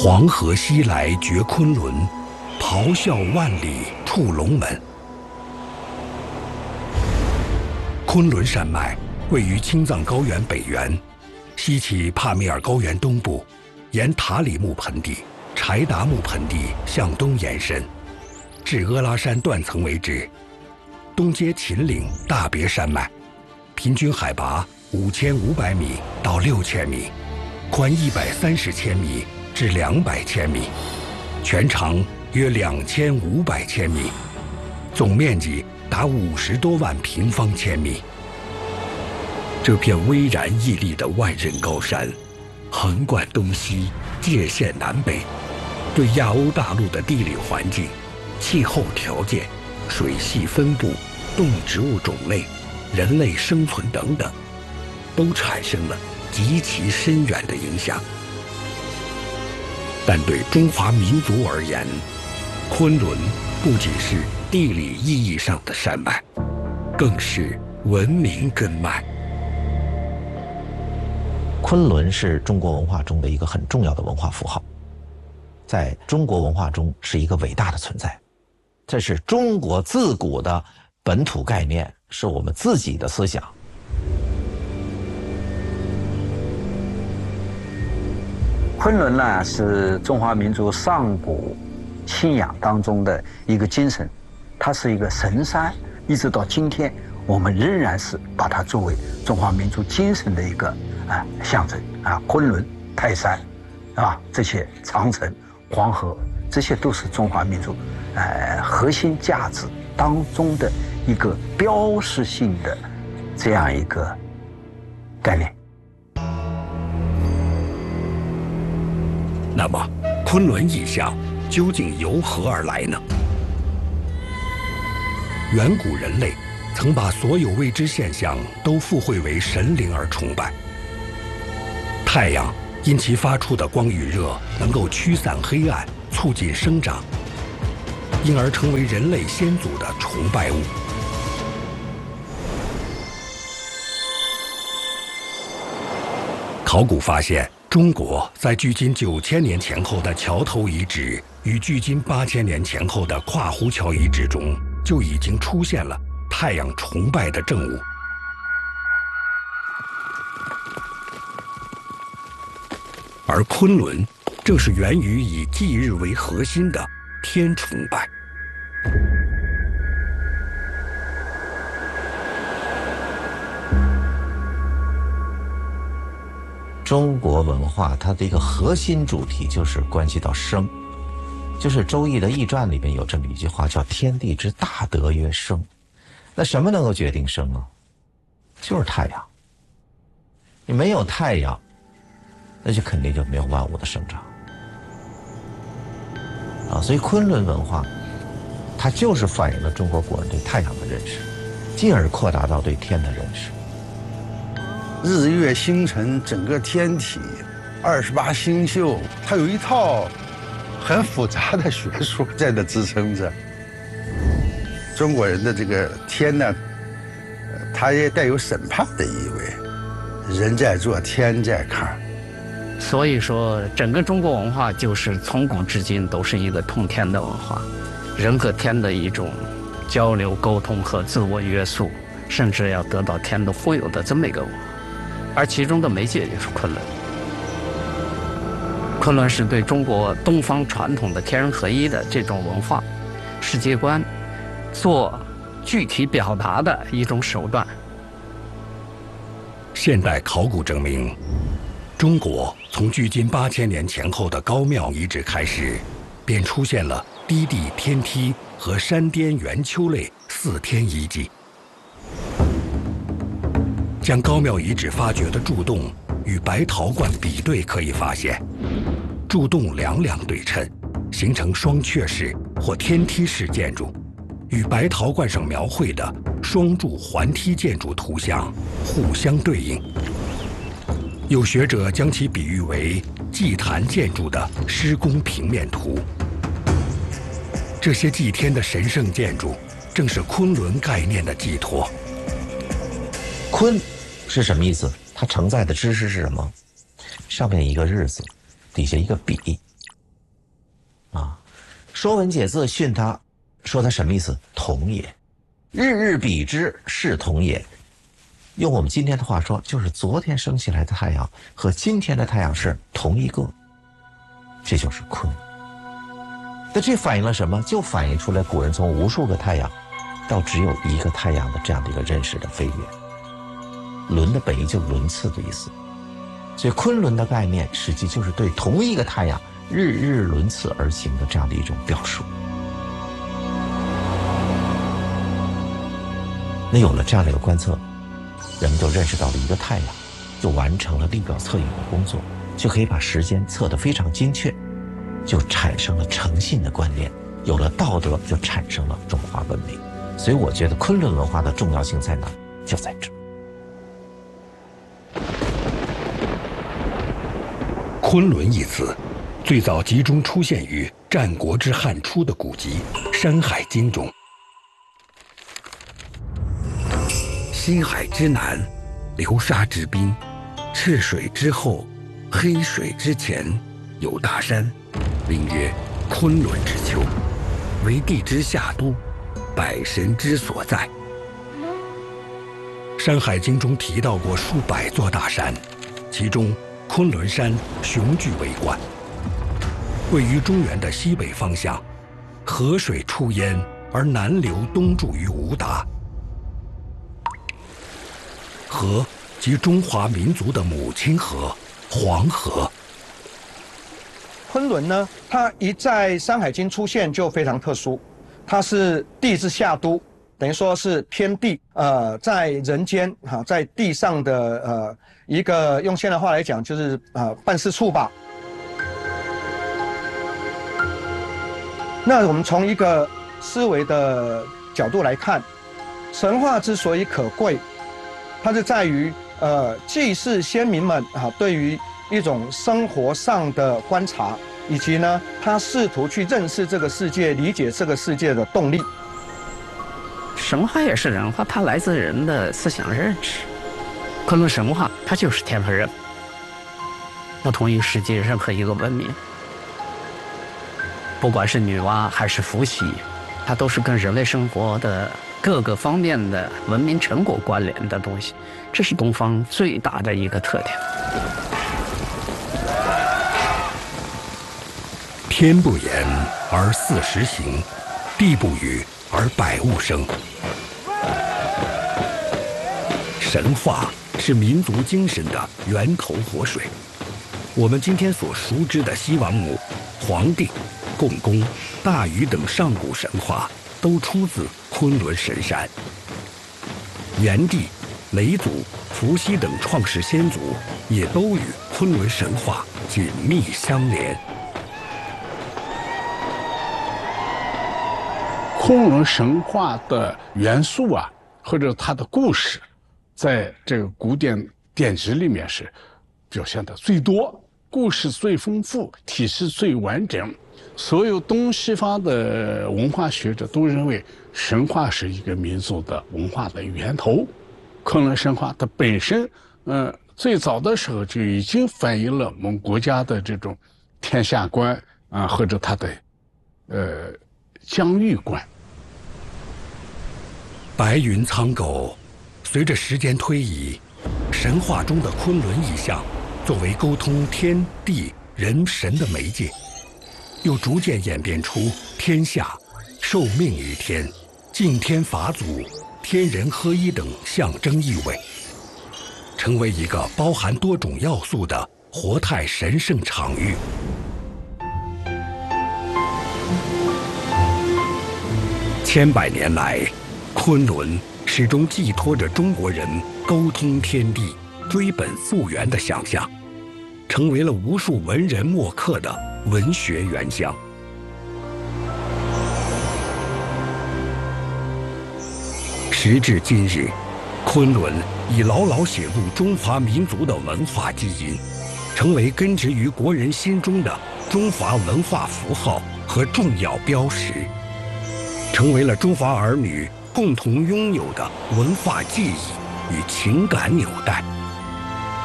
黄河西来绝昆仑，咆哮万里触龙门。昆仑山脉位于青藏高原北缘，西起帕米尔高原东部，沿塔里木盆地、柴达木盆地向东延伸，至阿拉山断层为止。东接秦岭大别山脉，平均海拔5500米到6000米，宽130千米至200千米，全长约2500千米，总面积达50多万平方千米。这片巍然屹立的万仞高山，横贯东西，界限南北，对亚欧大陆的地理环境、气候条件、水系分布、动植物种类、人类生存等等，都产生了极其深远的影响。但对中华民族而言，昆仑不仅是地理意义上的山脉，更是文明根脉。 昆仑是中国文化中的一个很重要的文化符号，在中国文化中是一个伟大的存在。这是中国自古的本土概念，是我们自己的思想。 昆仑呢，是中华民族上古信仰当中的一个精神，它是一个神山，一直到今天，我们仍然是把它作为中华民族精神的一个象征啊。昆仑、泰山，这些长城、黄河，这些都是中华民族核心价值当中的一个标识性的这样一个概念。 那么，昆仑意象究竟由何而来呢？远古人类曾把所有未知现象都附会为神灵而崇拜。太阳因其发出的光与热能够驱散黑暗，促进生长，因而成为人类先祖的崇拜物。考古发现，中国在距今9000年前后的桥头遗址与距今8000年前后的跨湖桥遗址中，就已经出现了太阳崇拜的证物。而昆仑正是源于以忌日为核心的天崇拜。 中国文化它的一个核心主题就是关系到生，就是《周易》的易传里面有这么一句话，叫天地之大德曰生。那什么能够决定生啊？就是太阳。你没有太阳，那就肯定就没有万物的生长所以昆仑文化它就是反映了中国古人对太阳的认识，进而扩大到对天的认识。 日月星辰，整个天体，28星宿，它有一套很复杂的学说在那支撑着。中国人的这个天呢，它也带有审判的意味，人在做，天在看。 所以说，整个中国文化就是从古至今都是一个通天的文化，人和天的一种交流、沟通和自我约束，甚至要得到天的富有的这么一个文化。而其中的媒介就是昆仑。昆仑是对中国东方传统的天人合一的这种文化世界观做具体表达的一种手段。 现代考古证明，中国从距今8000年前后的高庙遗址开始，便出现了低地天梯和山巅圆丘类4天遗迹。将高庙遗址发掘的柱洞与白陶罐比对，可以发现，柱洞两两对称，形成双阙式或天梯式建筑，与白陶罐上描绘的双柱环梯建筑图像互相对应。有学者将其比喻为祭坛建筑的施工平面图。这些祭天的神圣建筑，正是昆仑概念的寄托。 坤是什么意思？它承载的知识是什么？上面一个日字，底下一个比， 啊，《说文解字》训他，说他什么意思？同也，日日比之，是同也。用我们今天的话说，就是昨天升起来的太阳和今天的太阳是同一个，这就是坤。那这反映了什么？就反映出来古人从无数个太阳到只有一个太阳的这样的一个认识的飞跃。轮的本意就是轮次的意思，所以昆仑的概念实际就是对同一个太阳日日轮次而行的这样的一种表述。那有了这样的一个观测，人们就认识到了一个太阳，就完成了立表测影的工作，就可以把时间测得非常精确，就产生了诚信的观念，有了道德，就产生了中华文明。所以我觉得昆仑文化的重要性在哪？就在这。 昆仑一词，最早集中出现于战国之汉初的古籍《山海经》中。西海之南，流沙之滨，赤水之后，黑水之前，有大山，名曰昆仑之丘，为地之下都，百神之所在。《山海经》中提到过数百座大山，其中昆仑山雄踞为冠，位于中原的西北方向，河水出焉而南流东注于吴达。河即中华民族的母亲河黄河。 昆仑呢，它一在《山海经》出现就非常特殊，它是地之下都，等于说是偏地，在人间在地上的一个用现代话来讲就是办事处吧。那我们从一个思维的角度来看，神话之所以可贵，它是在于既是先民们对于一种生活上的观察，以及呢他试图去认识这个世界、理解这个世界的动力。 神话也是人话，它来自人的思想认识。昆仑神话它就是天和人，不同于世界任何一个文明，不管是女娲还是伏羲，它都是跟人类生活的各个方面的文明成果关联的东西，这是东方最大的一个特点。 天不言而四时行，地不语而百物生。神话是民族精神的源头活水。我们今天所熟知的西王母、黄帝、共工、大禹等上古神话，都出自昆仑神山。炎帝、雷祖、伏羲等创世先祖也都与昆仑神话紧密相连。 昆仑神话的元素或者它的故事，在这个古典典籍里面是表现的最多，故事最丰富，体系最完整。所有东西方的文化学者都认为神话是一个民族的文化的源头。昆仑神话它本身最早的时候就已经反映了我们国家的这种天下观或者它的疆域观。 白云苍狗，随着时间推移，神话中的昆仑意象作为沟通天地人神的媒介，又逐渐演变出天下、受命于天、敬天法祖、天人合一等象征意味，成为一个包含多种要素的活态神圣场域。千百年来，昆仑始终寄托着中国人沟通天地、追本溯源的想象，成为了无数文人墨客的文学原乡。时至今日，昆仑已牢牢写入中华民族的文化基因，成为根植于国人心中的中华文化符号和重要标识，成为了中华儿女共同拥有的文化记忆与情感纽带。